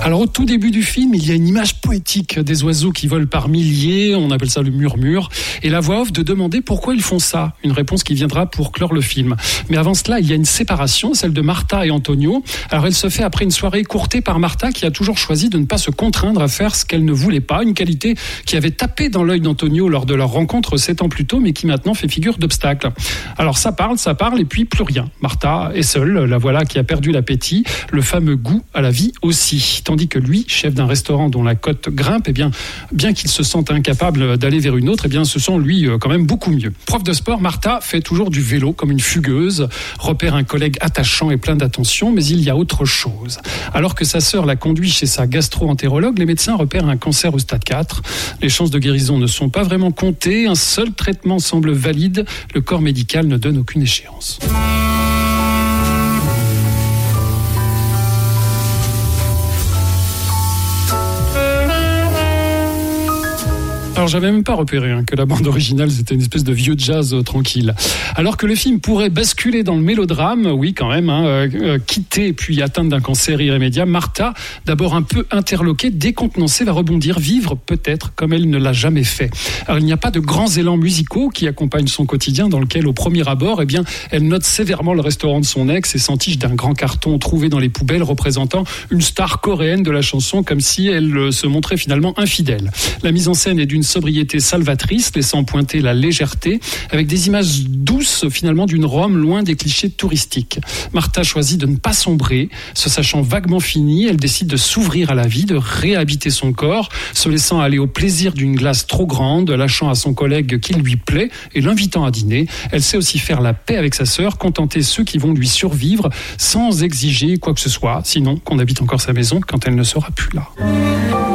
Alors au tout début du film, il y a une image poétique des oiseaux qui volent par milliers, on appelle ça le murmure, et la voix off de demander pourquoi ils font ça, une réponse qui viendra pour clore le film. Mais avant cela, il y a une séparation, celle de Martha et Antonio. Alors elle se fait après une soirée courtée par Martha qui a toujours choisi de ne pas se contraindre à faire ce qu'elle ne voulait pas, une qualité qui avait tapé dans l'œil d'Antonio lors de leur rencontre 7 ans plus tôt, mais qui maintenant fait figure d'obstacle. Alors ça parle, et puis plus rien. Martha est seule, la voilà qui a perdu l'appétit, le fameux goût à la vie aussi. Tandis que lui, chef d'un restaurant dont la cote grimpe, bien qu'il se sente incapable d'aller vers une autre, se sent lui quand même beaucoup mieux. Prof de sport, Martha fait toujours du vélo comme une fugueuse, repère un collègue attachant et plein d'attention, mais il y a autre chose. Alors que sa sœur la conduit chez sa gastro-entérologue, les médecins repèrent un cancer au stade 4. Les chances de guérison ne sont pas vraiment comptées, un seul traitement semble valide, le corps médical ne donne aucune échéance. Alors j'avais même pas repéré que la bande originale c'était une espèce de vieux jazz tranquille. Alors que le film pourrait basculer dans le mélodrame, oui quand même, quitter puis atteinte d'un cancer irrémédiable, Martha, d'abord un peu interloquée, décontenancée, va rebondir, vivre peut-être comme elle ne l'a jamais fait. Alors il n'y a pas de grands élans musicaux qui accompagnent son quotidien dans lequel au premier abord, elle note sévèrement le restaurant de son ex et s'entiche d'un grand carton trouvé dans les poubelles représentant une star coréenne de la chanson comme si elle se montrait finalement infidèle. La mise en scène est d'une sobriété salvatrice, laissant pointer la légèreté, avec des images douces finalement d'une Rome loin des clichés touristiques. Martha choisit de ne pas sombrer, se sachant vaguement finie, elle décide de s'ouvrir à la vie, de réhabiter son corps, se laissant aller au plaisir d'une glace trop grande, lâchant à son collègue qu'il lui plaît et l'invitant à dîner. Elle sait aussi faire la paix avec sa sœur, contenter ceux qui vont lui survivre sans exiger quoi que ce soit, sinon qu'on habite encore sa maison quand elle ne sera plus là.